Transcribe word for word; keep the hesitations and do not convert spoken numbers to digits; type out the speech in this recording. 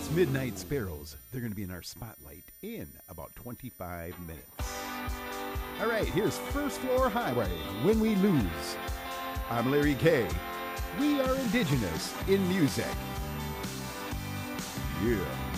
Midnight Sparrows. They're going to be in our spotlight in about twenty-five minutes. All right, here's First Floor Highway, When We Lose. I'm Larry Kay. We are indigenous in music. Yeah.